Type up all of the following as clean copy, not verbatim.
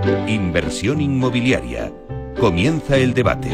Inversión inmobiliaria. Comienza el debate.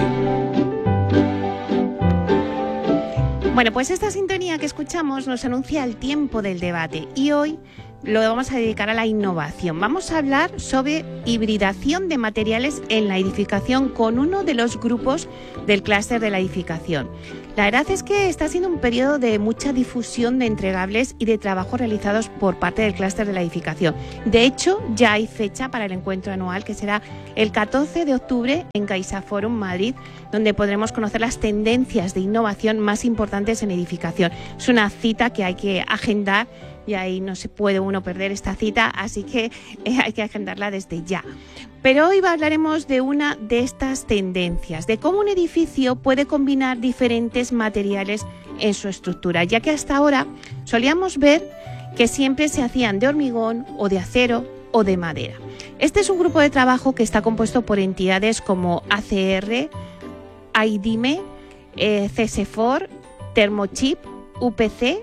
Bueno, pues esta sintonía que escuchamos nos anuncia el tiempo del debate y hoy lo vamos a dedicar a la innovación. Vamos a hablar sobre hibridación de materiales en la edificación con uno de los grupos del clúster de la edificación. La verdad es que está siendo un periodo de mucha difusión de entregables y de trabajos realizados por parte del clúster de la edificación. De hecho, ya hay fecha para el encuentro anual, que será el 14 de octubre en CaixaForum Madrid, donde podremos conocer las tendencias de innovación más importantes en edificación. Es una cita que hay que agendar y ahí no se puede uno perder esta cita, así que hay que agendarla desde ya. Pero hoy hablaremos de una de estas tendencias, de cómo un edificio puede combinar diferentes materiales en su estructura, ya que hasta ahora solíamos ver que siempre se hacían de hormigón o de acero o de madera. Este es un grupo de trabajo que está compuesto por entidades como ACR, AIDIME, CSFOR, Thermochip, UPC,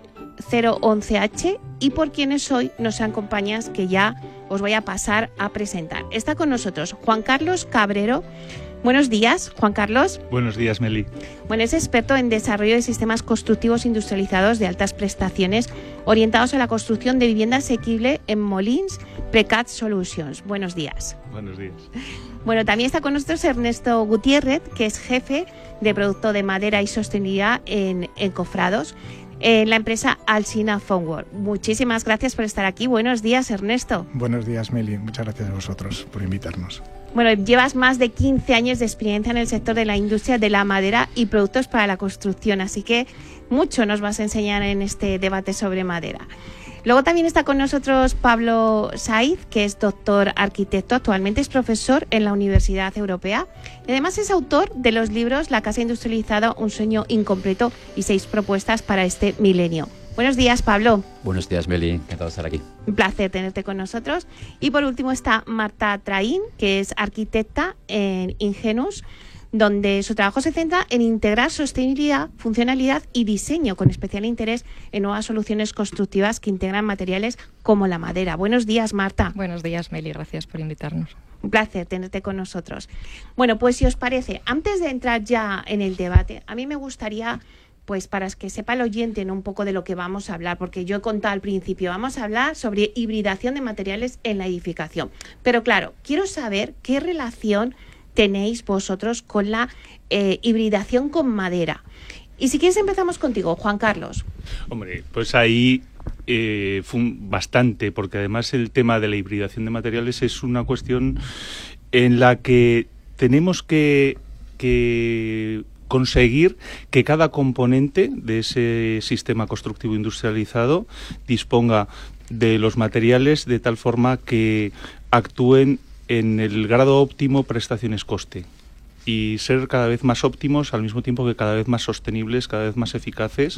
011H y por quienes hoy nos acompañan, que ya os voy a pasar a presentar. Está con nosotros Juan Carlos Cabrero. Buenos días, Juan Carlos. Buenos días, Meli. Bueno, es experto en desarrollo de sistemas constructivos industrializados de altas prestaciones orientados a la construcción de vivienda asequible en Molins Precast Solutions. Buenos días. Buenos días. Bueno, también está con nosotros Ernesto Gutiérrez, que es jefe de producto de madera y sostenibilidad en Encofrados, en la empresa Alsina Foamworks. Muchísimas gracias por estar aquí. Buenos días, Ernesto. Buenos días, Meli. Muchas gracias a vosotros por invitarnos. Bueno, llevas más de 15 años de experiencia en el sector de la industria de la madera y productos para la construcción, así que mucho nos vas a enseñar en este debate sobre madera. Luego también está con nosotros Pablo Saiz, que es doctor arquitecto, actualmente es profesor en la Universidad Europea y además es autor de los libros La casa industrializada, un sueño incompleto y 6 propuestas para este milenio. Buenos días, Pablo. Buenos días, Meli. Encantado de estar aquí. Un placer tenerte con nosotros. Y por último está Marta Traín, que es arquitecta en Ingenus, donde su trabajo se centra en integrar sostenibilidad, funcionalidad y diseño, con especial interés en nuevas soluciones constructivas que integran materiales como la madera. Buenos días, Marta. Buenos días, Meli. Gracias por invitarnos. Un placer tenerte con nosotros. Bueno, pues si os parece, antes de entrar ya en el debate, a mí me gustaría, pues para que sepa el oyente, ¿no?, un poco de lo que vamos a hablar, porque yo he contado al principio, vamos a hablar sobre hibridación de materiales en la edificación. Pero claro, quiero saber qué relación tenéis vosotros con la hibridación con madera. Y si quieres empezamos contigo, Juan Carlos. Hombre, pues ahí bastante, porque además el tema de la hibridación de materiales es una cuestión en la que tenemos que conseguir que cada componente de ese sistema constructivo industrializado disponga de los materiales de tal forma que actúen en el grado óptimo prestaciones-coste y ser cada vez más óptimos al mismo tiempo que cada vez más sostenibles, cada vez más eficaces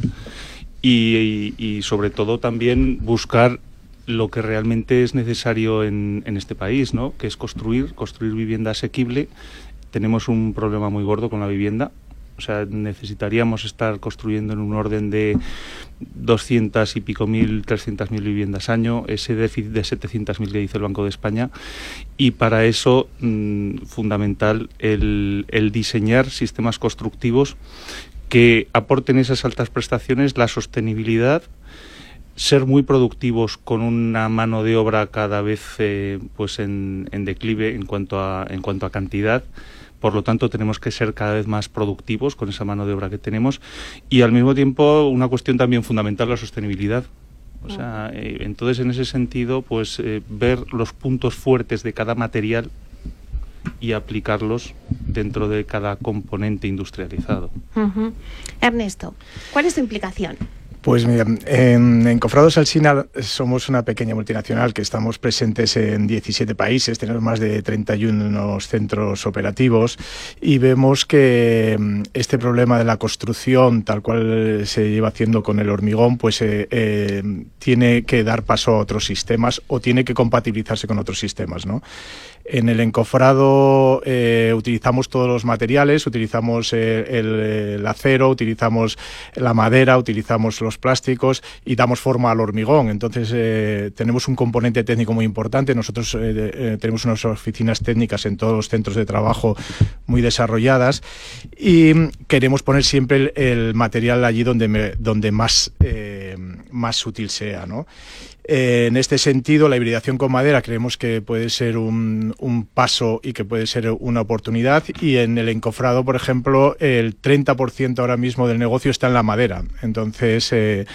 y sobre todo también buscar lo que realmente es necesario en este país, ¿no?, que es construir vivienda asequible. Tenemos un problema muy gordo con la vivienda. O sea, necesitaríamos estar construyendo en un orden de 200 y pico mil, 300.000 viviendas año, ese déficit de 700.000 que dice el Banco de España, y para eso fundamental el diseñar sistemas constructivos que aporten esas altas prestaciones, la sostenibilidad, ser muy productivos con una mano de obra cada vez pues en declive en cuanto a cantidad. Por lo tanto, tenemos que ser cada vez más productivos con esa mano de obra que tenemos y, al mismo tiempo, una cuestión también fundamental, la sostenibilidad. O sea, entonces, en ese sentido, pues ver los puntos fuertes de cada material y aplicarlos dentro de cada componente industrializado. Uh-huh. Ernesto, ¿cuál es tu implicación? Pues mira, en Encofrados Alsina somos una pequeña multinacional que estamos presentes en 17 países, tenemos más de 31 centros operativos y vemos que este problema de la construcción, tal cual se lleva haciendo con el hormigón, pues tiene que dar paso a otros sistemas o tiene que compatibilizarse con otros sistemas, ¿no? En el encofrado utilizamos todos los materiales, utilizamos el acero, utilizamos la madera, utilizamos los unos plásticos y damos forma al hormigón. Entonces tenemos un componente técnico muy importante. Nosotros tenemos unas oficinas técnicas en todos los centros de trabajo muy desarrolladas y queremos poner siempre el material allí donde más útil sea, ¿no? En este sentido, la hibridación con madera creemos que puede ser un paso y que puede ser una oportunidad, y en el encofrado, por ejemplo, el 30% ahora mismo del negocio está en la madera. Entonces,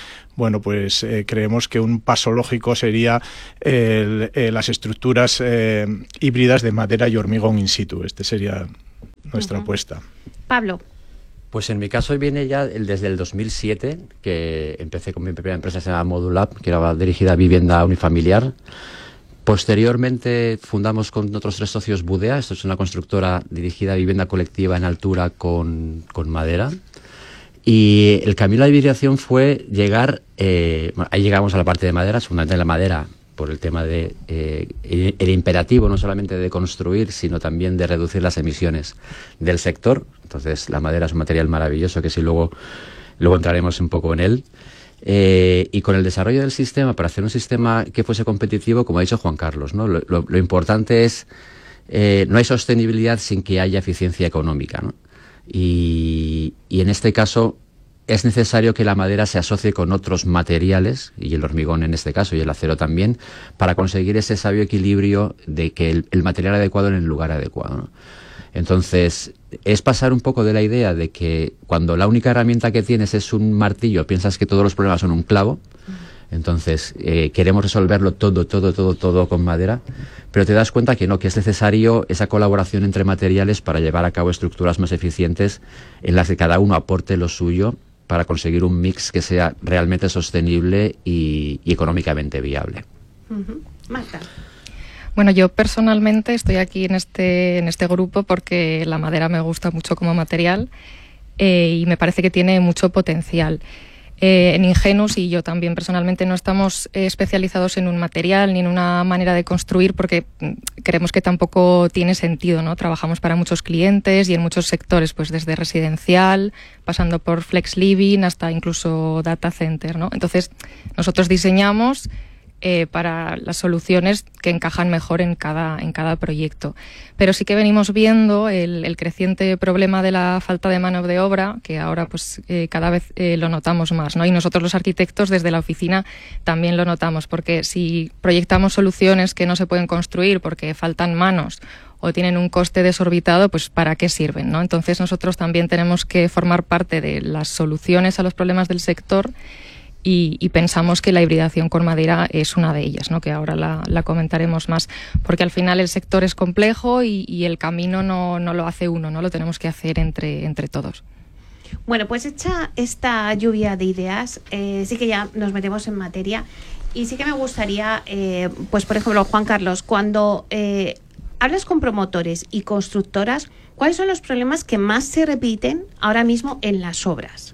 creemos que un paso lógico sería las estructuras híbridas de madera y hormigón in situ. Este sería nuestra apuesta. Pablo. Pues en mi caso viene ya desde el 2007, que empecé con mi primera empresa, se llama Modulab, que era dirigida a vivienda unifamiliar. Posteriormente fundamos con otros 3 socios Budea. Esto es una constructora dirigida a vivienda colectiva en altura con madera. Y el camino de la hibridación fue llegar, ahí llegamos a la parte de madera, fundamentalmente la madera, por el tema de el imperativo no solamente de construir, sino también de reducir las emisiones del sector. Entonces la madera es un material maravilloso, que si luego entraremos un poco en él. Y con el desarrollo del sistema, para hacer un sistema que fuese competitivo, como ha dicho Juan Carlos, ¿no? Lo importante es, no hay sostenibilidad sin que haya eficiencia económica, ¿no? Y en este caso es necesario que la madera se asocie con otros materiales, y el hormigón en este caso, y el acero también, para conseguir ese sabio equilibrio de que el material adecuado en el lugar adecuado, ¿no? Entonces, es pasar un poco de la idea de que cuando la única herramienta que tienes es un martillo, piensas que todos los problemas son un clavo. Entonces, queremos resolverlo todo con madera, pero te das cuenta que no, que es necesario esa colaboración entre materiales para llevar a cabo estructuras más eficientes en las que cada uno aporte lo suyo para conseguir un mix que sea realmente sostenible y económicamente viable. Marta. Bueno, yo personalmente estoy aquí en este grupo porque la madera me gusta mucho como material y me parece que tiene mucho potencial. En Ingenus y yo también personalmente no estamos especializados en un material ni en una manera de construir, porque creemos que tampoco tiene sentido, ¿no? Trabajamos para muchos clientes y en muchos sectores, pues desde residencial, pasando por flex living hasta incluso data center, ¿no? Entonces nosotros diseñamos para las soluciones que encajan mejor en cada proyecto. Pero sí que venimos viendo el creciente problema de la falta de mano de obra, que ahora pues cada vez lo notamos más, ¿no? Y nosotros los arquitectos desde la oficina también lo notamos, porque si proyectamos soluciones que no se pueden construir porque faltan manos o tienen un coste desorbitado, pues ¿para qué sirven, no? Entonces nosotros también tenemos que formar parte de las soluciones a los problemas del sector. Y pensamos que la hibridación con madera es una de ellas, ¿no? Que ahora la comentaremos más, porque al final el sector es complejo y el camino no lo hace uno, ¿no? Lo tenemos que hacer entre todos. Bueno, pues hecha esta lluvia de ideas, sí que ya nos metemos en materia, y sí que me gustaría, pues por ejemplo, Juan Carlos, cuando hablas con promotores y constructoras, ¿cuáles son los problemas que más se repiten ahora mismo en las obras?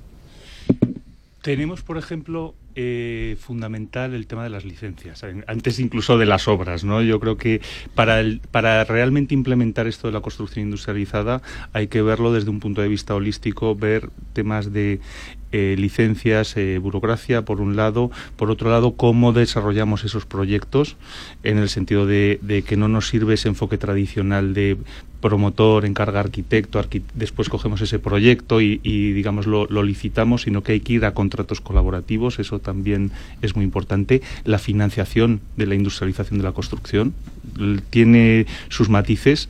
Tenemos, por ejemplo, fundamental el tema de las licencias, antes incluso de las obras, ¿no? Yo creo que para realmente implementar esto de la construcción industrializada hay que verlo desde un punto de vista holístico, ver temas de licencias, burocracia, por un lado, por otro lado, cómo desarrollamos esos proyectos, en el sentido de que no nos sirve ese enfoque tradicional de promotor, encarga arquitecto, después cogemos ese proyecto y digamos lo licitamos, sino que hay que ir a contratos colaborativos. Eso también es muy importante. La financiación de la industrialización de la construcción tiene sus matices,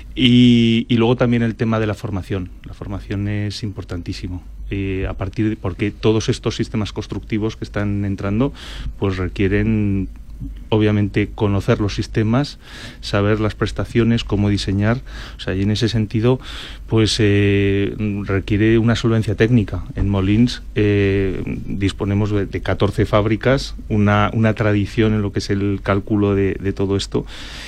y luego también el tema de la formación. La formación es importantísimo, porque todos estos sistemas constructivos que están entrando pues requieren obviamente conocer los sistemas, saber las prestaciones, cómo diseñar, o sea, y en ese sentido pues requiere una solvencia técnica. En Molins disponemos de 14 fábricas, una tradición en lo que es el cálculo de todo esto,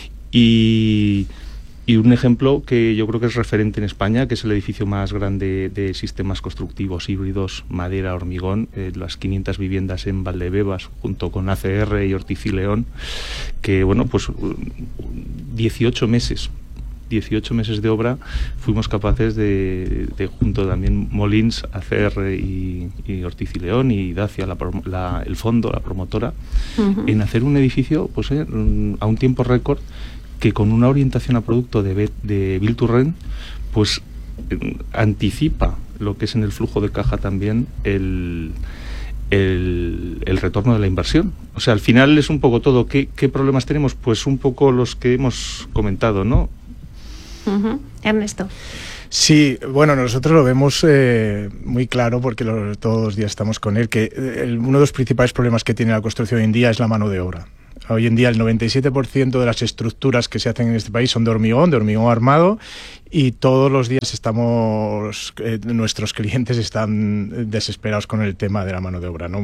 y un ejemplo que yo creo que es referente en España, que es el edificio más grande de sistemas constructivos híbridos, madera, hormigón, las 500 viviendas en Valdebebas, junto con ACR y Ortiz y León, que bueno, pues 18 meses 18 meses de obra fuimos capaces de junto también Molins hacer y Ortiz y León y Dacia, el fondo, la promotora, en hacer un edificio pues a un tiempo récord, que con una orientación a producto de Build to Rent pues anticipa lo que es en el flujo de caja también el retorno de la inversión. O sea, al final es un poco todo. ¿Qué problemas tenemos? Pues un poco los que hemos comentado, ¿no? Ernesto. Sí, bueno, nosotros lo vemos muy claro porque todos los días estamos con él, que uno de los principales problemas que tiene la construcción hoy en día es la mano de obra. Hoy en día el 97% de las estructuras que se hacen en este país son de hormigón armado, y todos los días nuestros clientes están desesperados con el tema de la mano de obra, ¿no?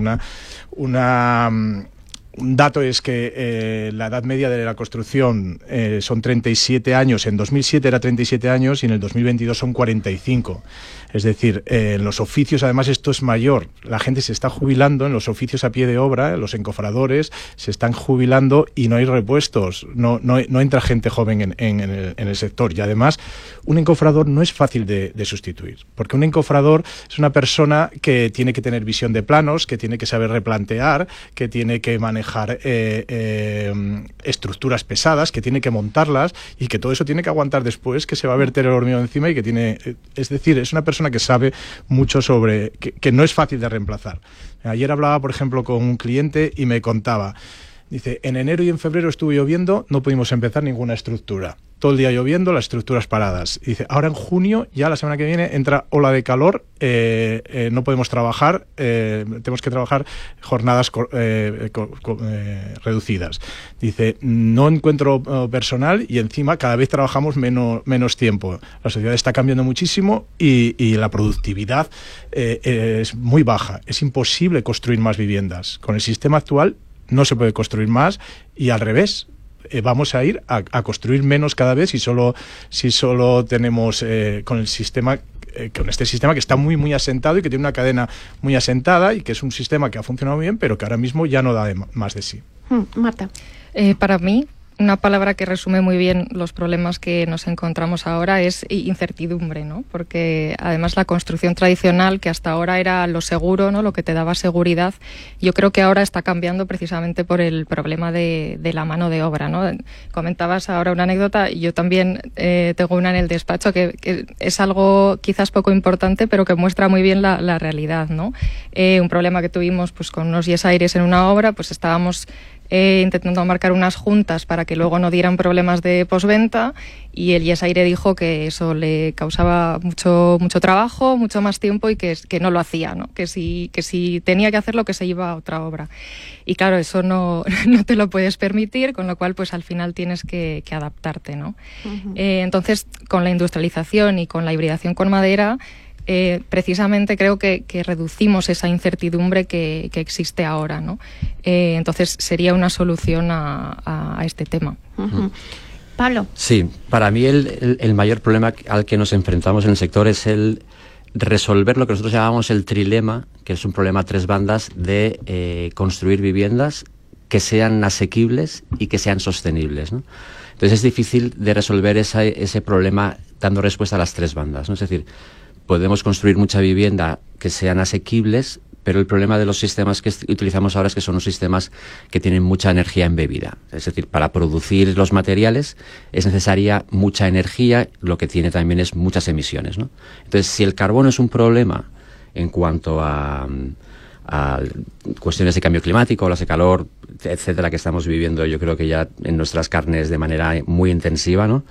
Un dato es que la edad media de la construcción son 37 años, en 2007 era 37 años y en el 2022 son 45. Es decir, en los oficios, además esto es mayor, la gente se está jubilando en los oficios a pie de obra, los encofradores se están jubilando y no hay repuestos, no entra gente joven en el sector. Y además, un encofrador no es fácil de sustituir, porque un encofrador es una persona que tiene que tener visión de planos, que tiene que saber replantear, que tiene que manejar estructuras pesadas, que tiene que montarlas y que todo eso tiene que aguantar después, que se va a verter el hormigón encima y que tiene... Es decir, es una persona que sabe mucho sobre... que no es fácil de reemplazar. Ayer hablaba, por ejemplo, con un cliente y me contaba, dice, en enero y en febrero estuvo lloviendo, no pudimos empezar ninguna estructura. Todo el día lloviendo, las estructuras paradas. Y dice, ahora en junio, ya la semana que viene, entra ola de calor, no podemos trabajar, tenemos que trabajar jornadas reducidas. Dice, no encuentro personal y encima cada vez trabajamos menos tiempo. La sociedad está cambiando muchísimo y la productividad es muy baja. Es imposible construir más viviendas. Con el sistema actual no se puede construir más y al revés. Vamos a ir a construir menos cada vez si solo tenemos con este sistema que está muy asentado y que tiene una cadena muy asentada y que es un sistema que ha funcionado bien, pero que ahora mismo ya no da más de sí. Marta. Para mí, una palabra que resume muy bien los problemas que nos encontramos ahora es incertidumbre, ¿no? Porque además la construcción tradicional, que hasta ahora era lo seguro, ¿no? Lo que te daba seguridad, yo creo que ahora está cambiando precisamente por el problema de la mano de obra, ¿no? Comentabas ahora una anécdota, y yo también tengo una en el despacho que es algo quizás poco importante, pero que muestra muy bien la realidad, ¿no? Un problema que tuvimos pues con unos yesaires en una obra, pues estábamos intentando marcar unas juntas para que luego no dieran problemas de postventa, y el yesaire dijo que eso le causaba mucho trabajo, mucho más tiempo, y que no lo hacía, ¿no? Que si tenía que hacerlo, que se iba a otra obra. Y claro, eso no te lo puedes permitir, con lo cual pues al final tienes que adaptarte, ¿no? Entonces, con la industrialización y con la hibridación con madera, precisamente creo que reducimos esa incertidumbre que existe ahora, ¿no? Entonces sería una solución a este tema. Pablo. Sí, para mí el mayor problema al que nos enfrentamos en el sector es el resolver lo que nosotros llamamos el trilema, que es un problema a tres bandas de construir viviendas que sean asequibles y que sean sostenibles, ¿no? Entonces es difícil de resolver ese problema dando respuesta a las tres bandas, ¿no? Es decir, podemos construir mucha vivienda que sean asequibles, pero el problema de los sistemas que utilizamos ahora es que son unos sistemas que tienen mucha energía embebida. Es decir, para producir los materiales es necesaria mucha energía, lo que tiene también es muchas emisiones, ¿no? Entonces, si el carbono es un problema en cuanto a cuestiones de cambio climático, olas de calor, etcétera, que estamos viviendo, yo creo que ya en nuestras carnes de manera muy intensiva, ¿no?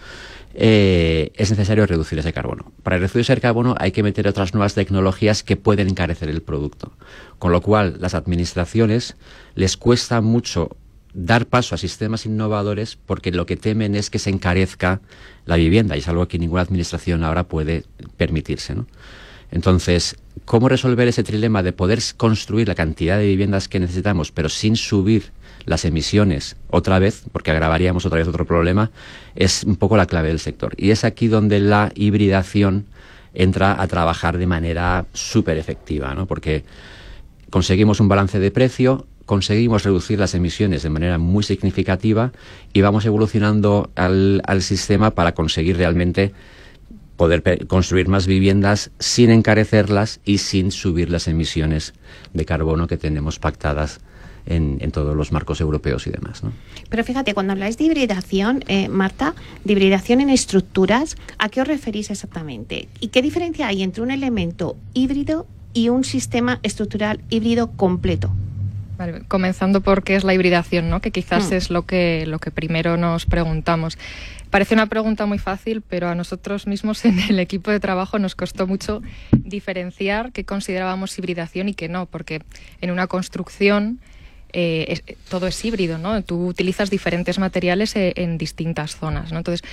Es necesario reducir ese carbono. Para reducir ese carbono hay que meter otras nuevas tecnologías que pueden encarecer el producto. Con lo cual, las administraciones les cuesta mucho dar paso a sistemas innovadores porque lo que temen es que se encarezca la vivienda, y es algo que ninguna administración ahora puede permitirse, ¿no? Entonces, ¿cómo resolver ese trilema de poder construir la cantidad de viviendas que necesitamos, pero sin subir las emisiones otra vez, porque agravaríamos otra vez otro problema? Es un poco la clave del sector. Y es aquí donde la hibridación entra a trabajar de manera súper efectiva, ¿no? Porque conseguimos un balance de precio, conseguimos reducir las emisiones de manera muy significativa y vamos evolucionando al sistema para conseguir realmente poder construir más viviendas sin encarecerlas y sin subir las emisiones de carbono que tenemos pactadas en todos los marcos europeos y demás, ¿no? Pero fíjate, cuando habláis de hibridación, Marta, de hibridación en estructuras, ¿a qué os referís exactamente? ¿Y qué diferencia hay entre un elemento híbrido y un sistema estructural híbrido completo? Vale, comenzando por qué es la hibridación, ¿no? Que quizás es lo que primero nos preguntamos. Parece una pregunta muy fácil, pero a nosotros mismos en el equipo de trabajo nos costó mucho diferenciar qué considerábamos hibridación y qué no, porque en una construcción todo es híbrido, ¿no? Tú utilizas diferentes materiales en distintas zonas, ¿no? Entonces,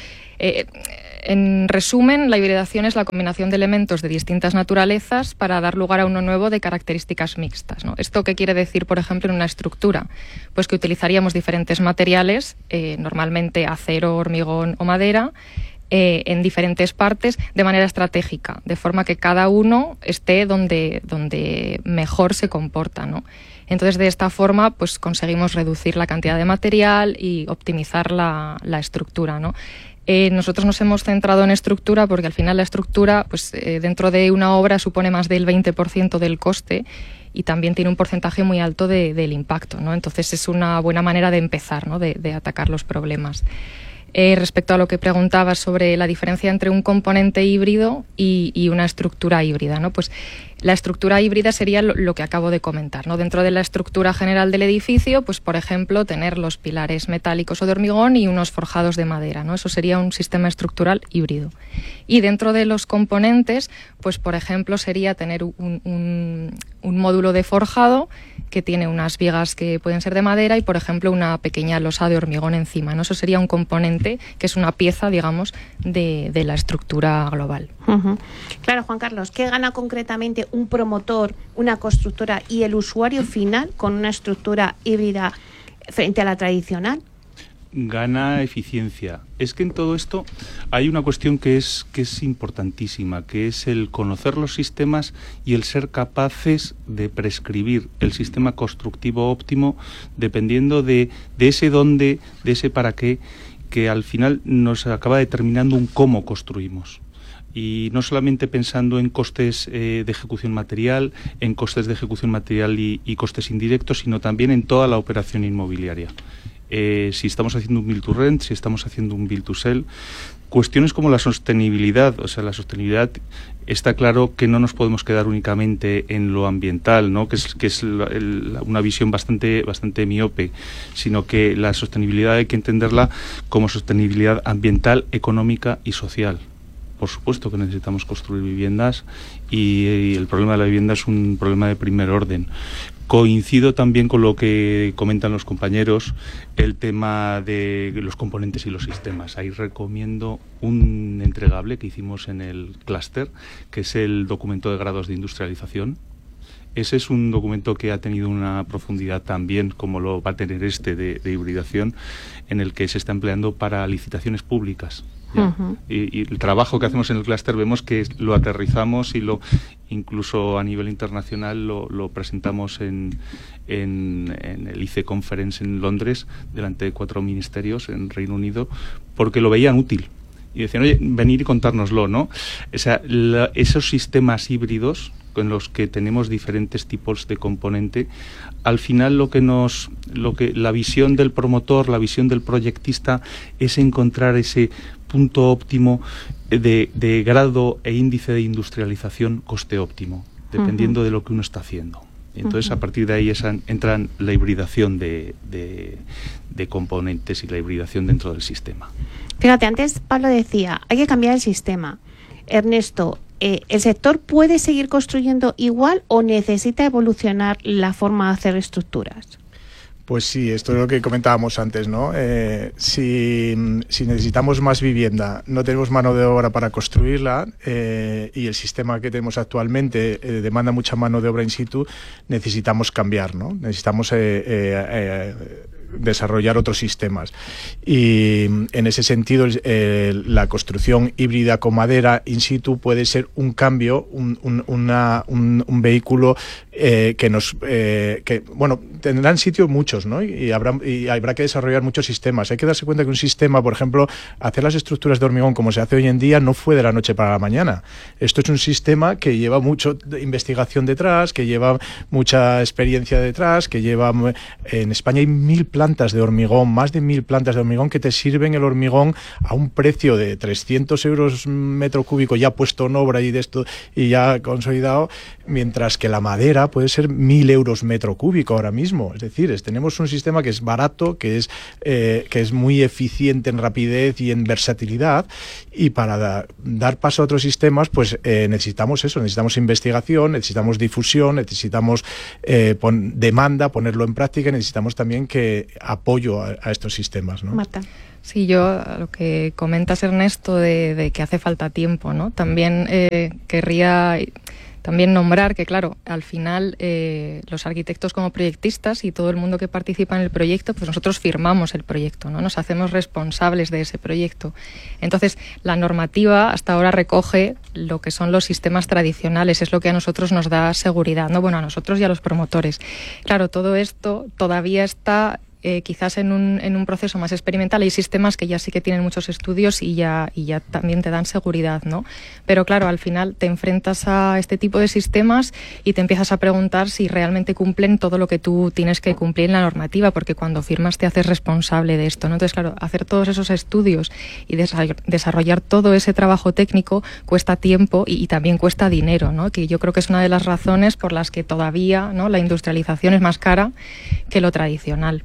en resumen, la hibridación es la combinación de elementos de distintas naturalezas para dar lugar a uno nuevo de características mixtas, ¿no? ¿Esto qué quiere decir, por ejemplo, en una estructura? Pues que utilizaríamos diferentes materiales, normalmente acero, hormigón o madera, en diferentes partes de manera estratégica, de forma que cada uno esté donde mejor se comporta, ¿no? Entonces, de esta forma, pues conseguimos reducir la cantidad de material y optimizar la estructura, ¿no? Nosotros nos hemos centrado en estructura porque al final la estructura, pues dentro de una obra supone más del 20% del coste y también tiene un porcentaje muy alto del impacto, ¿no? Entonces es una buena manera de empezar, ¿no? de atacar los problemas. Respecto a lo que preguntabas sobre la diferencia entre un componente híbrido y una estructura híbrida, ¿no? Pues la estructura híbrida sería lo que acabo de comentar, ¿no? Dentro de la estructura general del edificio, pues por ejemplo, tener los pilares metálicos o de hormigón y unos forjados de madera, ¿no? Eso sería un sistema estructural híbrido. Y dentro de los componentes, pues por ejemplo, sería tener un módulo de forjado que tiene unas vigas que pueden ser de madera y, por ejemplo, una pequeña losa de hormigón encima, ¿no? Eso sería un componente que es una pieza, digamos, de la estructura global. Uh-huh. Claro, Juan Carlos, ¿qué gana concretamente un promotor, una constructora y el usuario final con una estructura híbrida frente a la tradicional? Gana eficiencia. Es que en todo esto hay una cuestión que es importantísima, que es el conocer los sistemas y el ser capaces de prescribir el sistema constructivo óptimo dependiendo de ese dónde, de ese para qué, que al final nos acaba determinando un cómo construimos. Y no solamente pensando en costes de ejecución material, en costes de ejecución material y costes indirectos, sino también en toda la operación inmobiliaria. Si estamos haciendo un build to rent, si estamos haciendo un build to sell, cuestiones como la sostenibilidad, o sea, la sostenibilidad está claro que no nos podemos quedar únicamente en lo ambiental, ¿no? que es una visión bastante miope, sino que la sostenibilidad hay que entenderla como sostenibilidad ambiental, económica y social. Por supuesto que necesitamos construir viviendas y el problema de la vivienda es un problema de primer orden. Coincido también con lo que comentan los compañeros, el tema de los componentes y los sistemas. Ahí recomiendo un entregable que hicimos en el clúster, que es el documento de grados de industrialización. Ese es un documento que ha tenido una profundidad también, como lo va a tener de hibridación, en el que se está empleando para licitaciones públicas. Uh-huh. Y el trabajo que hacemos en el clúster vemos que lo aterrizamos y incluso a nivel internacional lo presentamos en el ICE Conference en Londres delante de 4 ministerios en Reino Unido porque lo veían útil y decían, oye, venir y contárnoslo, ¿no? O sea, esos sistemas híbridos con los que tenemos diferentes tipos de componente, al final la visión del promotor, la visión del proyectista es encontrar ese punto óptimo de grado e índice de industrialización coste óptimo, dependiendo uh-huh. de lo que uno está haciendo. Y entonces uh-huh. a partir de ahí entran la hibridación de componentes y la hibridación dentro del sistema. Fíjate, antes Pablo decía, hay que cambiar el sistema. Ernesto, ¿el sector puede seguir construyendo igual o necesita evolucionar la forma de hacer estructuras? Pues sí, esto es lo que comentábamos antes, ¿no? Si necesitamos más vivienda, no tenemos mano de obra para construirla y el sistema que tenemos actualmente demanda mucha mano de obra in situ, necesitamos cambiar, ¿no? Necesitamos desarrollar otros sistemas. Y en ese sentido, la construcción híbrida con madera in situ puede ser un cambio, un vehículo bueno, tendrán sitio muchos, ¿no? Y habrá que desarrollar muchos sistemas. Hay que darse cuenta que un sistema, por ejemplo, hacer las estructuras de hormigón como se hace hoy en día no fue de la noche para la mañana. Esto es un sistema que lleva mucho de investigación detrás, que lleva mucha experiencia detrás, que lleva... En España hay 1.000 plantas de hormigón, más de 1.000 plantas de hormigón que te sirven el hormigón a un precio de 300 euros metro cúbico ya puesto en obra y de esto y ya consolidado, mientras que la madera puede ser 1.000 euros metro cúbico ahora mismo. Es decir, tenemos un sistema que es barato, que es muy eficiente en rapidez y en versatilidad, y para dar paso a otros sistemas pues necesitamos eso, necesitamos investigación, necesitamos difusión, necesitamos demanda, ponerlo en práctica, y necesitamos también apoyo a estos sistemas, ¿no? Marta. Sí, yo a lo que comentas, Ernesto, de que hace falta tiempo, ¿no? También querría también nombrar que, claro, al final los arquitectos como proyectistas y todo el mundo que participa en el proyecto, pues nosotros firmamos el proyecto, ¿no? Nos hacemos responsables de ese proyecto. Entonces, la normativa hasta ahora recoge lo que son los sistemas tradicionales, es lo que a nosotros nos da seguridad, ¿no? Bueno, a nosotros y a los promotores. Claro, todo esto todavía está... quizás en un proceso más experimental. Hay sistemas que ya sí que tienen muchos estudios y ya también te dan seguridad, ¿no? Pero claro, al final te enfrentas a este tipo de sistemas y te empiezas a preguntar si realmente cumplen todo lo que tú tienes que cumplir en la normativa, porque cuando firmas te haces responsable de esto, ¿no? Entonces, claro, hacer todos esos estudios y desarrollar todo ese trabajo técnico cuesta tiempo y también cuesta dinero, ¿no? Que yo creo que es una de las razones por las que todavía, ¿no?, la industrialización es más cara que lo tradicional.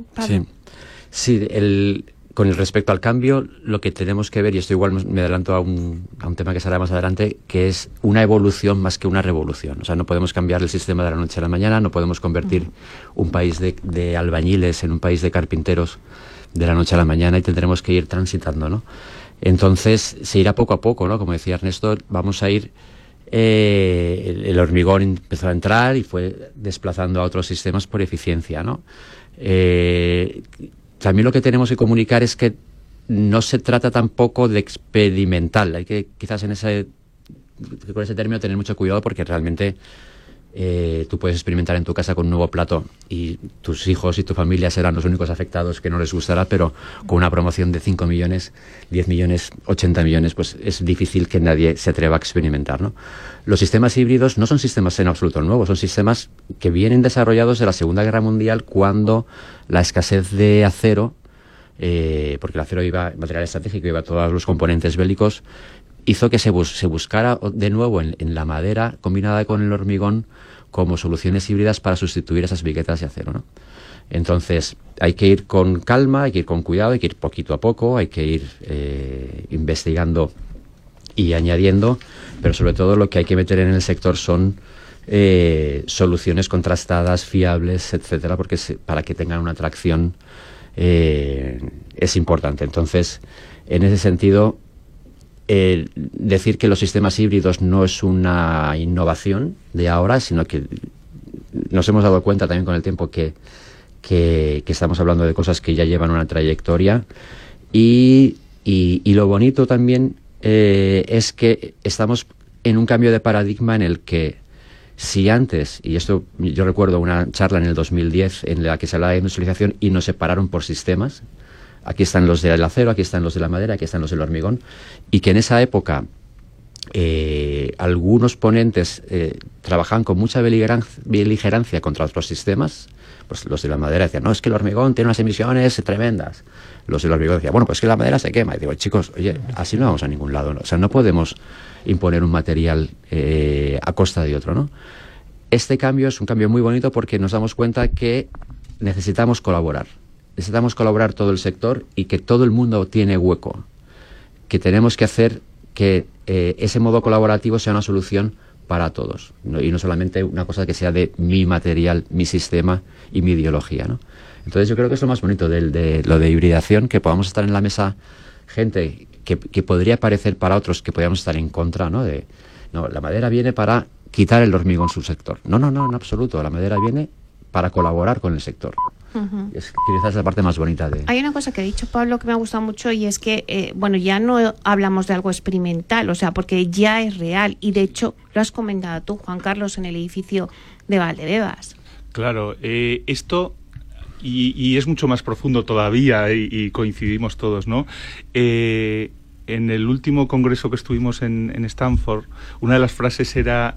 Sí, con el respecto al cambio, lo que tenemos que ver, y esto igual me adelanto a un tema que será más adelante, que es una evolución más que una revolución. O sea, no podemos cambiar el sistema de la noche a la mañana, no podemos convertir un país de albañiles en un país de carpinteros de la noche a la mañana, y tendremos que ir transitando, ¿no? Entonces, se irá poco a poco, ¿no? Como decía Ernesto, vamos a ir... el hormigón empezó a entrar y fue desplazando a otros sistemas por eficiencia, ¿no? También lo que tenemos que comunicar es que no se trata tampoco de experimental. Hay que quizás con ese término tener mucho cuidado, porque realmente tú puedes experimentar en tu casa con un nuevo plato y tus hijos y tu familia serán los únicos afectados que no les gustará, pero con una promoción de 5 millones, 10 millones, 80 millones, pues es difícil que nadie se atreva a experimentar, ¿no? Los sistemas híbridos no son sistemas en absoluto nuevos, son sistemas que vienen desarrollados de la Segunda Guerra Mundial, cuando la escasez de acero, porque el acero iba material estratégico, iba todos los componentes bélicos, hizo que se buscara de nuevo en la madera combinada con el hormigón como soluciones híbridas para sustituir esas briquetas de acero, ¿no? Entonces, hay que ir con calma, hay que ir con cuidado, hay que ir poquito a poco, hay que ir investigando y añadiendo, pero sobre todo lo que hay que meter en el sector son soluciones contrastadas, fiables, etcétera, porque para que tengan una atracción es importante. Entonces, en ese sentido, decir que los sistemas híbridos no es una innovación de ahora, sino que nos hemos dado cuenta también con el tiempo que estamos hablando de cosas que ya llevan una trayectoria, y lo bonito también es que estamos en un cambio de paradigma en el que, si antes, y esto yo recuerdo una charla en el 2010 en la que se hablaba de industrialización y nos separaron por sistemas. Aquí están los del acero, aquí están los de la madera, aquí están los del hormigón, y que en esa época algunos ponentes trabajaban con mucha beligerancia contra otros sistemas. Pues los de la madera decían, no, es que el hormigón tiene unas emisiones tremendas. Los del hormigón decían, bueno, pues que la madera se quema. Y digo, chicos, oye, así no vamos a ningún lado, ¿no? O sea, no podemos imponer un material a costa de otro, ¿no? Este cambio es un cambio muy bonito, porque nos damos cuenta que necesitamos colaborar. Necesitamos colaborar todo el sector, y que todo el mundo tiene hueco. Que tenemos que hacer que ese modo colaborativo sea una solución para todos, ¿no? Y no solamente una cosa que sea de mi material, mi sistema y mi ideología, ¿no? Entonces yo creo que es lo más bonito de lo de hibridación, que podamos estar en la mesa gente que podría parecer para otros que podríamos estar en contra, ¿no? No, la madera viene para quitar el hormigón subsector. No, en absoluto. La madera viene para colaborar con el sector. Quizás es la parte más bonita de... Hay una cosa que ha dicho Pablo que me ha gustado mucho y es que, ya no hablamos de algo experimental, o sea, porque ya es real y de hecho lo has comentado tú, Juan Carlos, en el edificio de Valdebebas. Claro, esto... Y es mucho más profundo todavía y coincidimos todos, ¿no? En el último congreso que estuvimos en Stanford, una de las frases era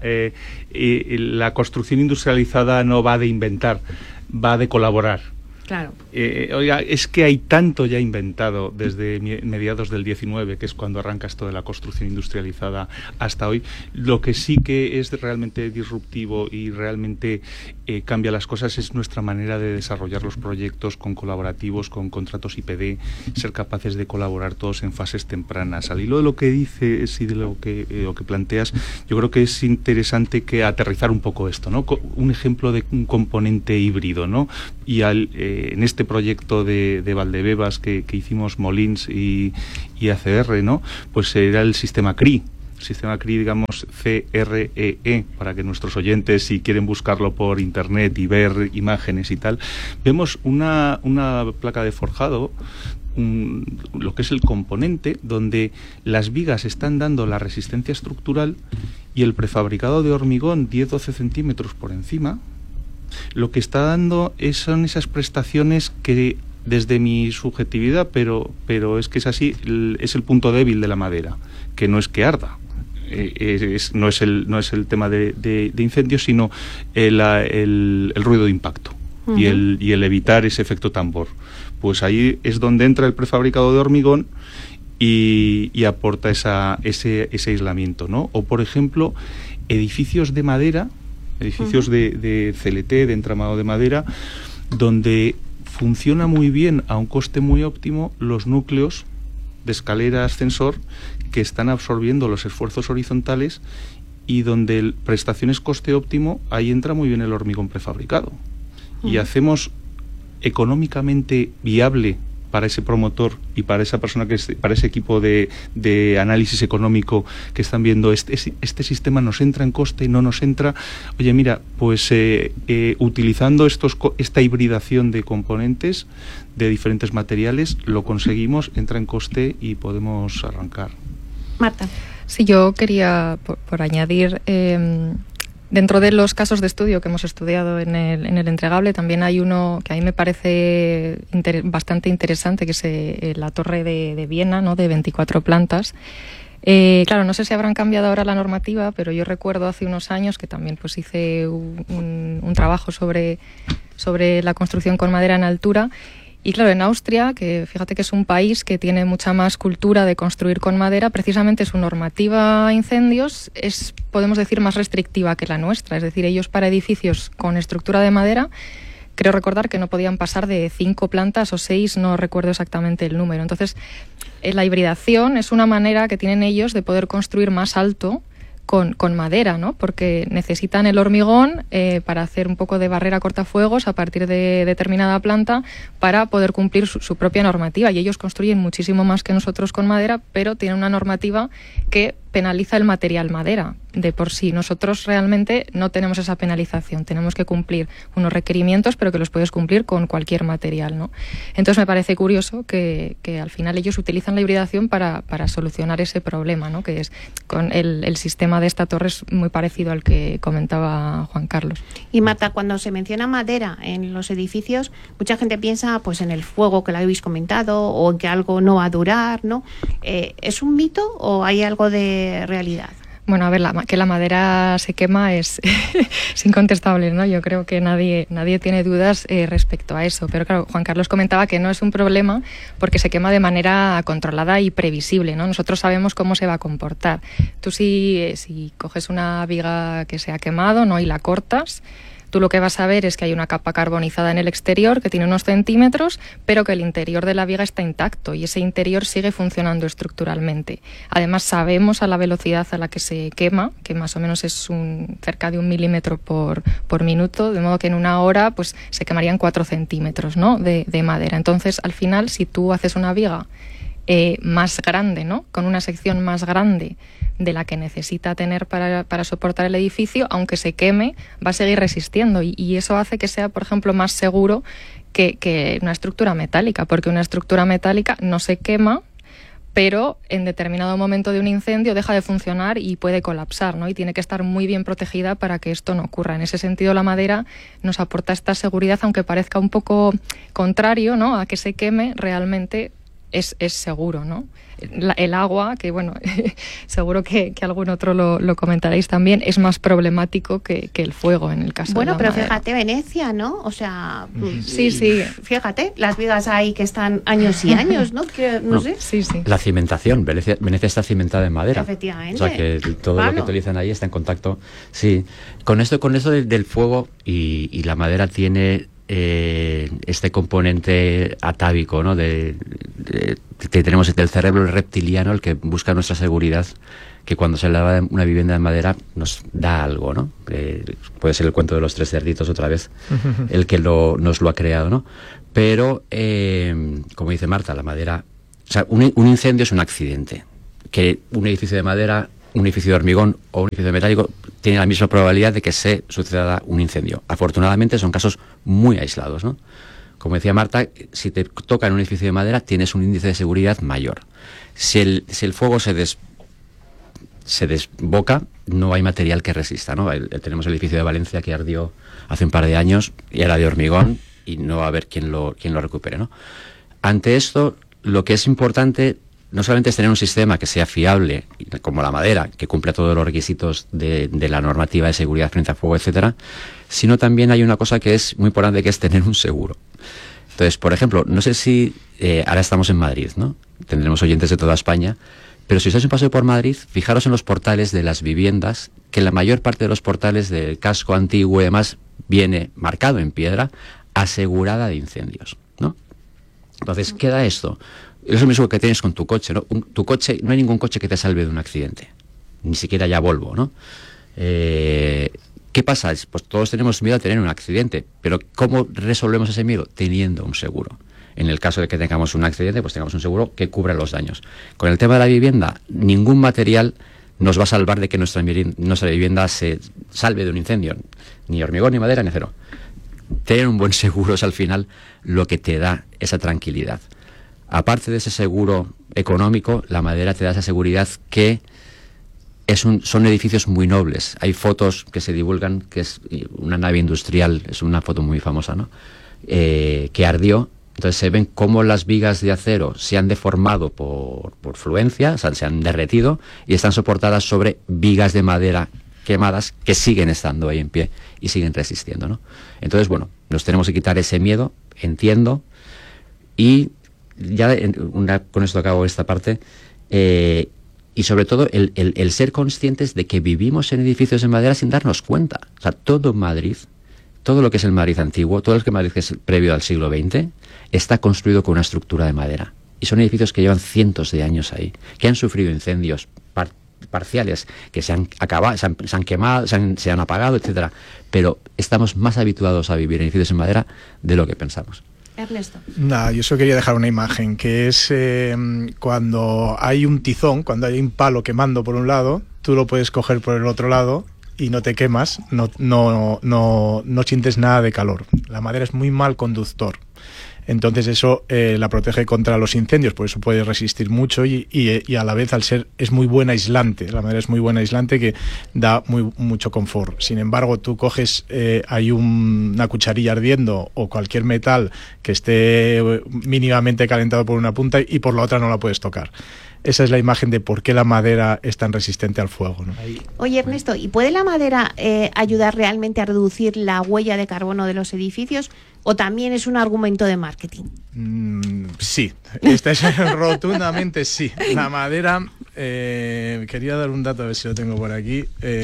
la construcción industrializada no va de inventar, va de colaborar. Claro. Oiga, es que hay tanto ya inventado desde mediados del 19, que es cuando arranca esto de la construcción industrializada, hasta hoy. Lo que sí que es realmente disruptivo y realmente cambia las cosas es nuestra manera de desarrollar los proyectos con colaborativos, con contratos IPD, ser capaces de colaborar todos en fases tempranas. Al hilo de lo que dices y de lo que planteas, yo creo que es interesante que aterrizar un poco esto, ¿no? Un ejemplo de un componente híbrido, ¿no? Y en este proyecto de Valdebebas que hicimos Molins y ACR, ¿no? Pues era el sistema CRI. El sistema CRI, digamos, CREE, para que nuestros oyentes, si quieren buscarlo por internet y ver imágenes y tal, vemos una placa de forjado, lo que es el componente, donde las vigas están dando la resistencia estructural y el prefabricado de hormigón 10-12 centímetros por encima, lo que está dando son esas prestaciones que, desde mi subjetividad, pero es que es así, es el punto débil de la madera, que no es que arda. No es el tema de incendios, sino el ruido de impacto. Uh-huh. y el evitar ese efecto tambor. Pues ahí es donde entra el prefabricado de hormigón y aporta ese aislamiento, ¿no? O, por ejemplo, edificios de madera, edificios uh-huh. de CLT, de entramado de madera, donde funciona muy bien a un coste muy óptimo los núcleos de escalera ascensor que están absorbiendo los esfuerzos horizontales y donde prestaciones coste óptimo, ahí entra muy bien el hormigón prefabricado. Uh-huh. Y hacemos económicamente viable para ese promotor y para esa persona, para ese equipo de análisis económico que están viendo este sistema nos entra en coste, no nos entra. Oye, mira, pues utilizando esta hibridación de componentes de diferentes materiales, lo conseguimos, entra en coste y podemos arrancar. Marta. Sí, yo quería, por añadir, dentro de los casos de estudio que hemos estudiado en el entregable, también hay uno que a mí me parece bastante interesante, que es la Torre de Viena, ¿no?, de 24 plantas. Claro, no sé si habrán cambiado ahora la normativa, pero yo recuerdo hace unos años que también pues hice un trabajo sobre la construcción con madera en altura. Y claro, en Austria, que fíjate que es un país que tiene mucha más cultura de construir con madera, precisamente su normativa a incendios es, podemos decir, más restrictiva que la nuestra. Es decir, ellos para edificios con estructura de madera, creo recordar que no podían pasar de 5 plantas o 6, no recuerdo exactamente el número. Entonces, la hibridación es una manera que tienen ellos de poder construir más alto con madera, ¿no? Porque necesitan el hormigón para hacer un poco de barrera cortafuegos a partir de determinada planta para poder cumplir su propia normativa. Y ellos construyen muchísimo más que nosotros con madera, pero tienen una normativa que penaliza el material madera de por sí. Nosotros realmente no tenemos esa penalización, tenemos que cumplir unos requerimientos, pero que los puedes cumplir con cualquier material, ¿no? Entonces me parece curioso que al final ellos utilizan la hibridación para solucionar ese problema, ¿no? Que es con el sistema de esta torre es muy parecido al que comentaba Juan Carlos. Y Marta, cuando se menciona madera en los edificios, mucha gente piensa pues en el fuego que lo habéis comentado o en que algo no va a durar, ¿no? ¿Es un mito o hay algo de realidad? Bueno, a ver, que la madera se quema es incontestable, ¿no? Yo creo que nadie tiene dudas respecto a eso. Pero claro, Juan Carlos comentaba que no es un problema porque se quema de manera controlada y previsible, ¿no? Nosotros sabemos cómo se va a comportar. Tú si coges una viga que se ha quemado, ¿no?, y la cortas, tú lo que vas a ver es que hay una capa carbonizada en el exterior que tiene unos centímetros, pero que el interior de la viga está intacto y ese interior sigue funcionando estructuralmente. Además, sabemos a la velocidad a la que se quema, que más o menos es cerca de 1 milímetro por minuto, de modo que en una hora pues se quemarían 4 centímetros, ¿no?, de madera. Entonces, al final, si tú haces una viga más grande, ¿no?, con una sección más grande de la que necesita tener para soportar el edificio, aunque se queme, va a seguir resistiendo y eso hace que sea, por ejemplo, más seguro que una estructura metálica, porque una estructura metálica no se quema, pero en determinado momento de un incendio deja de funcionar y puede colapsar, ¿no? Y tiene que estar muy bien protegida para que esto no ocurra. En ese sentido, la madera nos aporta esta seguridad, aunque parezca un poco contrario, ¿no?, a que se queme, realmente es seguro, ¿no? El agua, que bueno, seguro que algún otro lo comentaréis también, es más problemático que el fuego en el caso de la pero madera. fíjate, Venecia, ¿no? O sea, sí. Fíjate, las vigas ahí que están años y años, ¿no? No sé. Sí. La cimentación, Venecia está cimentada en madera. Efectivamente. O sea que todo lo que utilizan ahí está en contacto. Sí, con esto del fuego y la madera tiene este componente atávico, ¿no? Que tenemos del cerebro reptiliano, el que busca nuestra seguridad, que cuando se lava una vivienda de madera nos da algo, ¿no? Puede ser el cuento de los 3 cerditos otra vez, el que nos lo ha creado, ¿no? Pero, como dice Marta, la madera... O sea, un incendio es un accidente. Que un edificio de madera, un edificio de hormigón o un edificio de metálico tiene la misma probabilidad de que se suceda un incendio. Afortunadamente son casos muy aislados, ¿no? Como decía Marta, si te toca en un edificio de madera tienes un índice de seguridad mayor. Si el fuego se desboca, no hay material que resista, ¿no? Tenemos el edificio de Valencia que ardió hace un par de años y era de hormigón y no va a haber quien lo recupere, ¿no? Ante esto, lo que es importante no solamente es tener un sistema que sea fiable, como la madera, que cumpla todos los requisitos de la normativa de seguridad frente a fuego, etcétera, sino también hay una cosa que es muy importante, que es tener un seguro. Entonces, por ejemplo, no sé si ahora estamos en Madrid, ¿no? Tendremos oyentes de toda España, pero si os dais un paseo por Madrid, fijaros en los portales de las viviendas, que la mayor parte de los portales del casco antiguo y demás viene marcado en piedra, asegurada de incendios, ¿no? Entonces, ¿qué da esto? Es lo mismo que tienes con tu coche, ¿no? Tu coche, no hay ningún coche que te salve de un accidente, ni siquiera ya Volvo, ¿no? ¿Qué pasa? Pues todos tenemos miedo a tener un accidente, pero ¿cómo resolvemos ese miedo? Teniendo un seguro. En el caso de que tengamos un accidente, pues tengamos un seguro que cubra los daños. Con el tema de la vivienda, ningún material nos va a salvar de que nuestra vivienda se salve de un incendio, ni hormigón, ni madera, ni acero. Tener un buen seguro es al final lo que te da esa tranquilidad. Aparte de ese seguro económico, la madera te da esa seguridad que son edificios muy nobles. Hay fotos que se divulgan, que es una nave industrial, es una foto muy famosa, ¿no? Que ardió. Entonces se ven cómo las vigas de acero se han deformado por fluencia, o sea, se han derretido y están soportadas sobre vigas de madera quemadas que siguen estando ahí en pie y siguen resistiendo, ¿no? Entonces, bueno, nos tenemos que quitar ese miedo, entiendo, y ya con esto acabo esta parte, y sobre todo el ser conscientes de que vivimos en edificios de madera sin darnos cuenta. O sea, todo Madrid, todo lo que es el Madrid antiguo, todo lo que Madrid es previo al siglo XX, está construido con una estructura de madera. Y son edificios que llevan cientos de años ahí, que han sufrido incendios parciales, que se han acabado, se han quemado, se han apagado, etcétera. Pero estamos más habituados a vivir en edificios en madera de lo que pensamos. Ernesto. Nada, yo solo quería dejar una imagen, que es cuando hay un tizón, cuando hay un palo quemando por un lado, tú lo puedes coger por el otro lado y no te quemas, no sientes nada de calor. La madera es muy mal conductor. Entonces eso la protege contra los incendios, por eso puede resistir mucho y a la vez es muy buen aislante. La madera es muy buen aislante que da mucho confort. Sin embargo, tú coges, hay una cucharilla ardiendo o cualquier metal que esté mínimamente calentado por una punta y por la otra no la puedes tocar. Esa es la imagen de por qué la madera es tan resistente al fuego, ¿no? Oye, Ernesto, ¿y puede la madera ayudar realmente a reducir la huella de carbono de los edificios o también es un argumento de marketing? Sí, esta es rotundamente sí. La madera, quería dar un dato, a ver si lo tengo por aquí,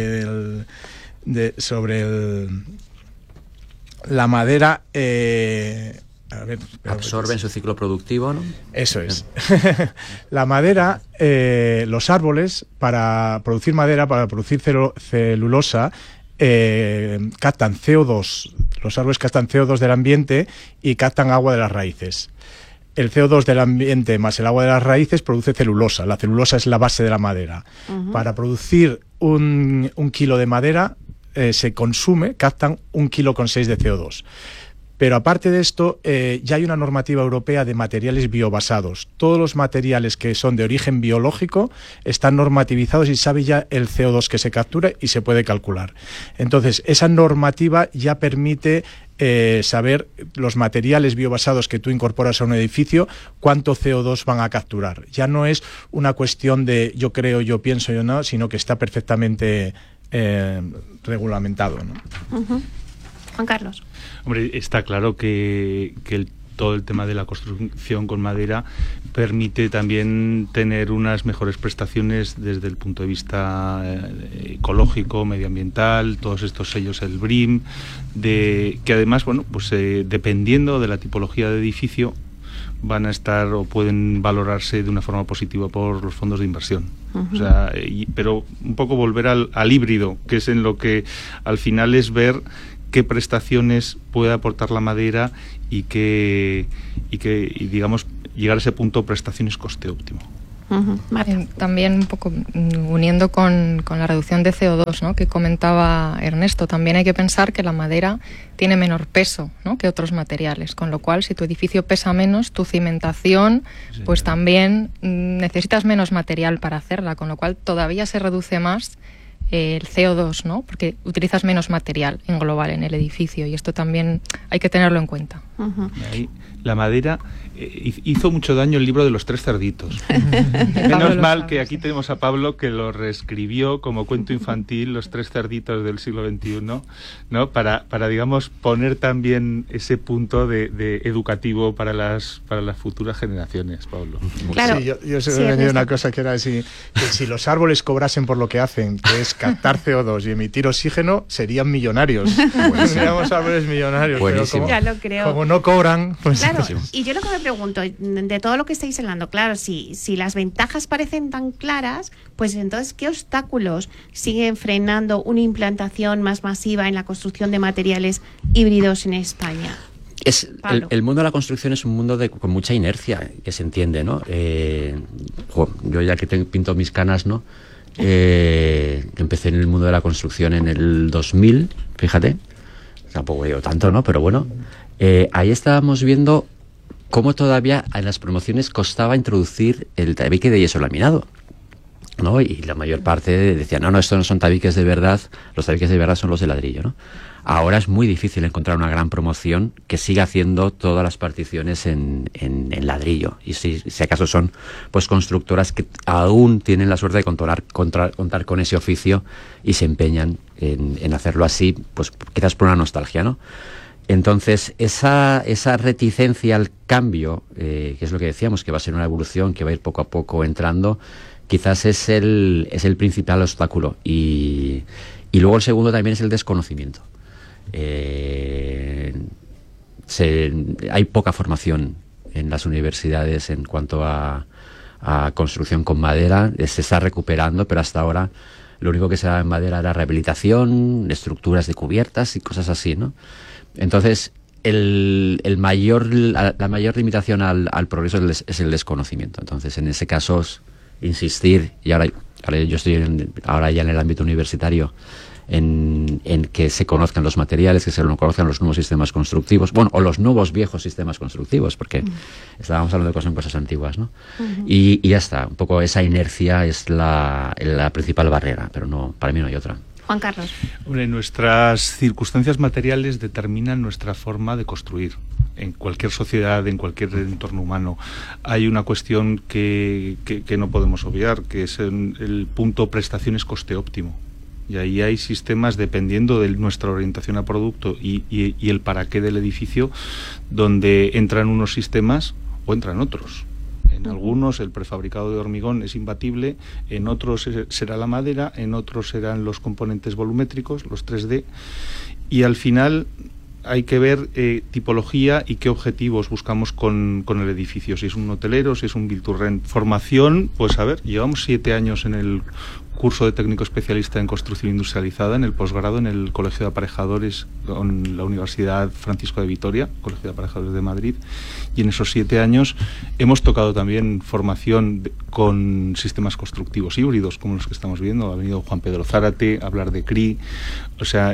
la madera... a ver, absorbe en su ciclo productivo, ¿no? Eso es. La madera, los árboles, para producir madera, para producir celulosa, captan CO2. Los árboles captan CO2 del ambiente y captan agua de las raíces. El CO2 del ambiente más el agua de las raíces produce celulosa. La celulosa es la base de la madera. Uh-huh. Para producir un kilo de madera se captan 1,6 kg de CO2. Pero aparte de esto, ya hay una normativa europea de materiales biobasados. Todos los materiales que son de origen biológico están normativizados y sabe ya el CO2 que se captura y se puede calcular. Entonces, esa normativa ya permite saber los materiales biobasados que tú incorporas a un edificio, cuánto CO2 van a capturar. Ya no es una cuestión de yo creo, yo pienso, yo no, sino que está perfectamente regulamentado, ¿no? Juan Carlos. Hombre, está claro que todo el tema de la construcción con madera permite también tener unas mejores prestaciones desde el punto de vista ecológico, medioambiental, todos estos sellos, el BREEAM, que además, bueno, pues dependiendo de la tipología de edificio, van a estar o pueden valorarse de una forma positiva por los fondos de inversión. O sea, pero un poco volver al híbrido, que es en lo que al final es ver qué prestaciones puede aportar la madera y digamos llegar a ese punto prestaciones coste óptimo. También un poco uniendo con la reducción de CO2, ¿no?, que comentaba Ernesto, también hay que pensar que la madera tiene menor peso, ¿no?, que otros materiales, con lo cual si tu edificio pesa menos, tu cimentación pues también necesitas menos material para hacerla, con lo cual todavía se reduce más el CO2, ¿no?, porque utilizas menos material en global en el edificio y esto también hay que tenerlo en cuenta. Ahí, la madera hizo mucho daño el libro de los 3 cerditos. Menos mal que aquí tenemos a Pablo que lo reescribió como cuento infantil, los 3 cerditos del siglo XXI, ¿no? Para digamos poner también ese punto de educativo para las futuras generaciones, Pablo. Claro. Sí, yo se me venía una cosa que era así, que si los árboles cobrasen por lo que hacen, que es captar CO2 y emitir oxígeno, serían millonarios. Seríamos árboles millonarios. Buenísimo. Pero Ya lo creo. como no cobran, pues... Claro, y yo lo que me pregunto, de todo lo que estáis hablando, claro, si las ventajas parecen tan claras, pues entonces, ¿qué obstáculos siguen frenando una implantación más masiva en la construcción de materiales híbridos en España? El mundo de la construcción es un mundo con mucha inercia, que se entiende, ¿no? Yo ya que pinto mis canas, ¿no? Empecé en el mundo de la construcción en el 2000, fíjate, tampoco digo tanto, ¿no? Pero bueno, ahí estábamos viendo cómo todavía en las promociones costaba introducir el tabique de yeso laminado, ¿no? Y la mayor parte decía, no, estos no son tabiques de verdad, los tabiques de verdad son los de ladrillo, ¿no? Ahora es muy difícil encontrar una gran promoción que siga haciendo todas las particiones en ladrillo. Y si acaso son pues constructoras que aún tienen la suerte de contar con ese oficio y se empeñan en hacerlo así, pues quizás por una nostalgia, ¿no? Entonces, esa reticencia al cambio, que es lo que decíamos, que va a ser una evolución, que va a ir poco a poco entrando, quizás es el principal obstáculo. Y luego el segundo también es el desconocimiento. Hay poca formación en las universidades en cuanto a construcción con madera. Se está recuperando, pero hasta ahora lo único que se daba en madera era rehabilitación, estructuras de cubiertas y cosas así, ¿no? Entonces, la mayor limitación al progreso es el desconocimiento. Entonces, en ese caso, insistir, y ahora yo estoy ahora ya en el ámbito universitario, en que se conozcan los materiales, que se conozcan los nuevos sistemas constructivos, bueno, o los nuevos viejos sistemas constructivos, porque estábamos hablando de cosas antiguas, ¿no? Y ya está, un poco esa inercia es la principal barrera, pero no, para mí no hay otra. Juan Carlos. Hombre, nuestras circunstancias materiales determinan nuestra forma de construir. En cualquier sociedad, en cualquier entorno humano, hay una cuestión que no podemos obviar, que es el punto prestaciones coste óptimo. Y ahí hay sistemas, dependiendo de nuestra orientación a producto y el para qué del edificio, donde entran unos sistemas o entran otros. En algunos el prefabricado de hormigón es imbatible, en otros será la madera, en otros serán los componentes volumétricos, los 3D, y al final hay que ver tipología y qué objetivos buscamos con el edificio, si es un hotelero, si es un build to rent. Formación, pues a ver, llevamos 7 años en el curso de técnico especialista en construcción industrializada en el posgrado en el Colegio de Aparejadores con la Universidad Francisco de Vitoria, Colegio de Aparejadores de Madrid, y en esos 7 años hemos tocado también formación con sistemas constructivos híbridos como los que estamos viendo. Ha venido Juan Pedro Zárate a hablar de CRI, o sea,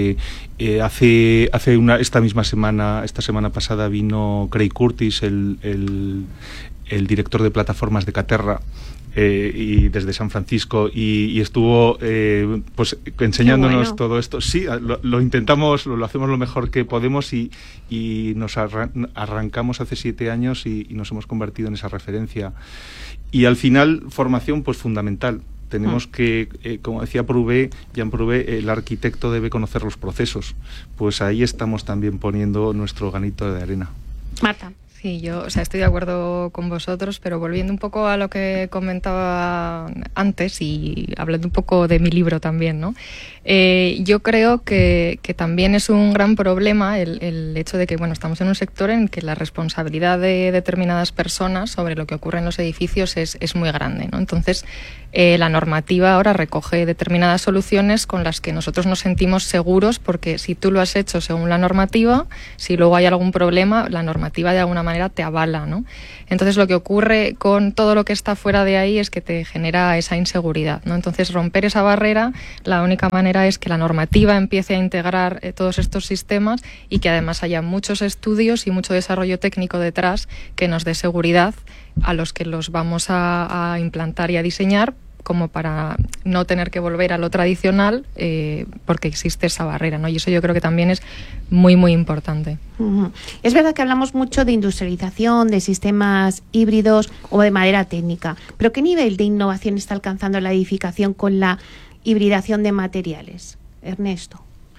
esta semana pasada vino Craig Curtis, el director de plataformas de Caterra, y desde San Francisco, y estuvo pues enseñándonos todo esto. Sí, lo intentamos, lo hacemos lo mejor que podemos, y nos arrancamos hace 7 años y nos hemos convertido en esa referencia. Y al final, formación pues fundamental. Tenemos que, como decía Jean Prouvé, el arquitecto debe conocer los procesos. Pues ahí estamos también poniendo nuestro granito de arena. Marta. Sí, yo estoy de acuerdo con vosotros, pero volviendo un poco a lo que comentaba antes y hablando un poco de mi libro también, ¿no? Yo creo que también es un gran problema el hecho de que, bueno, estamos en un sector en que la responsabilidad de determinadas personas sobre lo que ocurre en los edificios es muy grande, ¿no? Entonces, la normativa ahora recoge determinadas soluciones con las que nosotros nos sentimos seguros, porque si tú lo has hecho según la normativa, si luego hay algún problema, la normativa de alguna manera te avala, ¿no? Entonces lo que ocurre con todo lo que está fuera de ahí es que te genera esa inseguridad, ¿no? Entonces romper esa barrera, la única manera es que la normativa empiece a integrar todos estos sistemas y que además haya muchos estudios y mucho desarrollo técnico detrás que nos dé seguridad a los que los vamos a implantar y a diseñar, como para no tener que volver a lo tradicional, porque existe esa barrera, ¿no? Y eso yo creo que también es muy, muy importante. Es verdad que hablamos mucho de industrialización, de sistemas híbridos o de madera técnica, pero ¿qué nivel de innovación está alcanzando la edificación con la hibridación de materiales? Ernesto.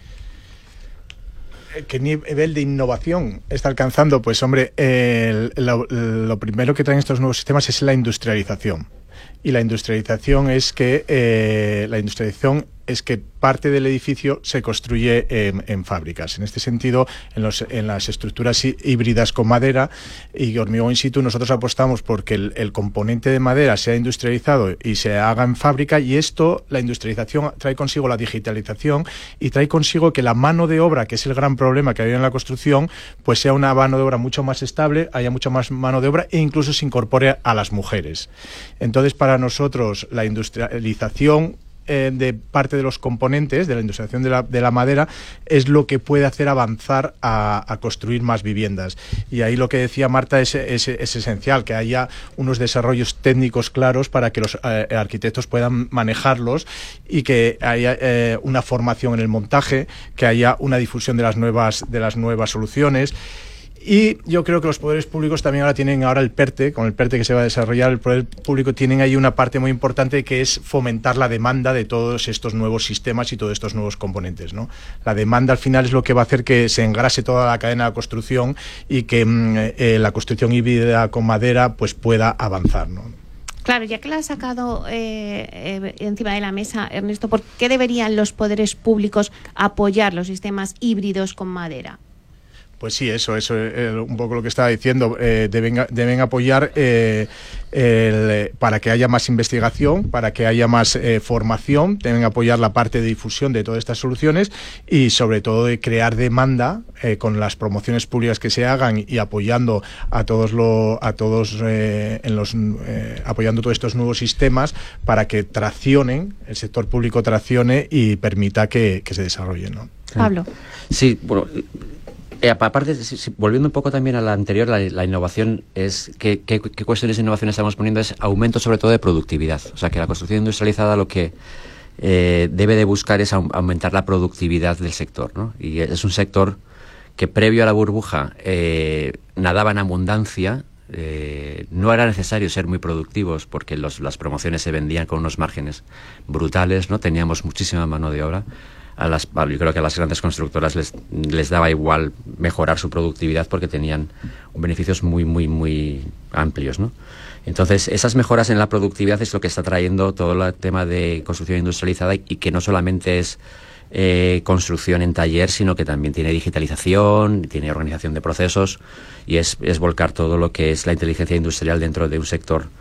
¿Qué nivel de innovación está alcanzando? Pues hombre, lo primero que traen estos nuevos sistemas es la industrialización. Y la industrialización es que parte del edificio se construye en fábricas. En este sentido, en las estructuras híbridas con madera y hormigón in situ, nosotros apostamos porque el componente de madera sea industrializado y se haga en fábrica, y la industrialización trae consigo la digitalización y trae consigo que la mano de obra, que es el gran problema que hay en la construcción, pues sea una mano de obra mucho más estable, haya mucha más mano de obra e incluso se incorpore a las mujeres. Entonces, para nosotros, la industrialización de parte de los componentes de la industrialización de la madera es lo que puede hacer avanzar a construir más viviendas. Y ahí lo que decía Marta es esencial, que haya unos desarrollos técnicos claros para que los arquitectos puedan manejarlos y que haya una formación en el montaje, que haya una difusión de las nuevas soluciones. Y yo creo que los poderes públicos también tienen el PERTE, con el PERTE que se va a desarrollar, el poder público tienen ahí una parte muy importante que es fomentar la demanda de todos estos nuevos sistemas y todos estos nuevos componentes, ¿no? La demanda al final es lo que va a hacer que se engrase toda la cadena de construcción y que la construcción híbrida con madera pues pueda avanzar, ¿no? Claro, ya que la has sacado encima de la mesa, Ernesto, ¿por qué deberían los poderes públicos apoyar los sistemas híbridos con madera? Pues sí, eso es un poco lo que estaba diciendo. Deben apoyar para que haya más investigación, para que haya más formación, deben apoyar la parte de difusión de todas estas soluciones y sobre todo de crear demanda con las promociones públicas que se hagan y apoyando apoyando todos estos nuevos sistemas para que traccionen, el sector público traccione y permita que se desarrollen, ¿no? Pablo. Sí, bueno. Aparte, volviendo un poco también a la anterior, la innovación es ¿qué cuestiones de innovación estamos poniendo? Es aumento sobre todo de productividad. O sea, que la construcción industrializada lo que debe de buscar es aumentar la productividad del sector, ¿no? Y es un sector que previo a la burbuja nadaba en abundancia. No era necesario ser muy productivos porque las promociones se vendían con unos márgenes brutales, ¿no? Teníamos muchísima mano de obra. Yo creo que a las grandes constructoras les daba igual mejorar su productividad porque tenían beneficios muy, muy, muy amplios, ¿no? Entonces, esas mejoras en la productividad es lo que está trayendo todo el tema de construcción industrializada y que no solamente es construcción en taller, sino que también tiene digitalización, tiene organización de procesos y es volcar todo lo que es la inteligencia industrial dentro de un sector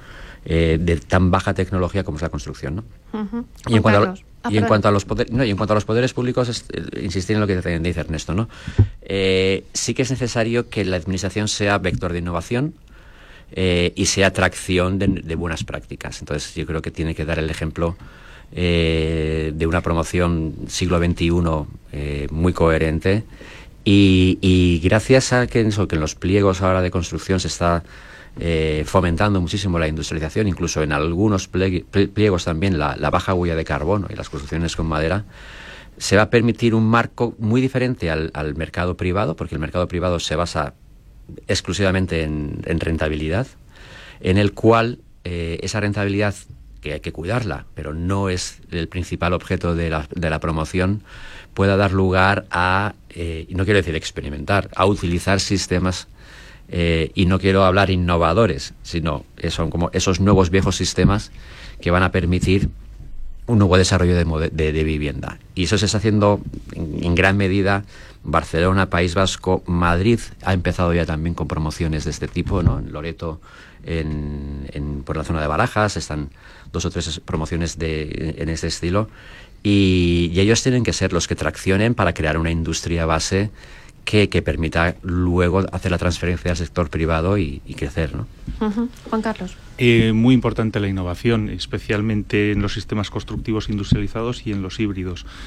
de tan baja tecnología como es la construcción, ¿no? Ujú. Y en Juan cuanto, Carlos. y en cuanto a los poderes, no, y en cuanto a los poderes públicos, insistir en lo que dice Ernesto, ¿no? Sí que es necesario que la administración sea vector de innovación y sea atracción de buenas prácticas. Entonces, yo creo que tiene que dar el ejemplo de una promoción siglo XXI muy coherente y gracias a que en los pliegos ahora de construcción se está fomentando muchísimo la industrialización, incluso en algunos pliegos también la baja huella de carbono y las construcciones con madera, se va a permitir un marco muy diferente al mercado privado, porque el mercado privado se basa exclusivamente en rentabilidad, en el cual esa rentabilidad, que hay que cuidarla, pero no es el principal objeto de la promoción, pueda dar lugar a, y no quiero decir experimentar, a utilizar sistemas, y no quiero hablar innovadores, sino son como esos nuevos viejos sistemas que van a permitir un nuevo desarrollo de vivienda. Y eso se está haciendo en gran medida. Barcelona, País Vasco, Madrid ha empezado ya también con promociones de este tipo, ¿no? En Loreto, por la zona de Barajas, están 2 o 3 promociones en este estilo. Y ellos tienen que ser los que traccionen para crear una industria base que permita luego hacer la transferencia al sector privado y crecer, ¿no? Ujú. Juan Carlos. Muy importante la innovación, especialmente en los sistemas constructivos industrializados y en los híbridos.